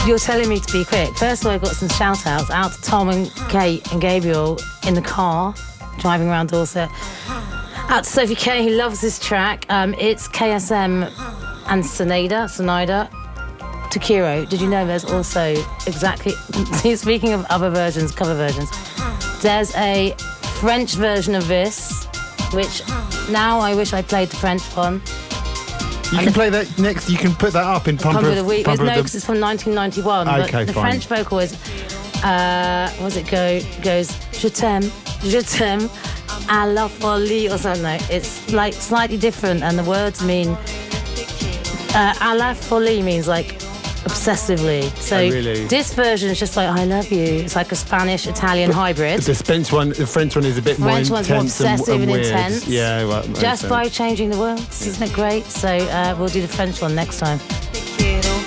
You're telling me to be quick. First of all, I've got some shout-outs out to Tom and Kate and Gabriel in the car, driving around Dorset. Out to Sophie K, who loves this track. It's KSM and Sonaida. Takiro. Did you know there's also exactly... Speaking of other versions, cover versions, there's a French version of this, which now I wish I played the French one. You can play that next. You can put that up in Pumper of the Week. No, because it's from 1991. Okay, but the fine. French vocal is... what does it go? Goes, je t'aime, à la folie, or something. It's like slightly different, and the words mean... à la folie means like obsessively. So really? This version is just like I love you. It's like a Spanish-Italian hybrid. The French one is a bit more intense. French one's more obsessive and weird. intense. Yeah, well, just by changing the words, isn't it great? So we'll do the French one next time.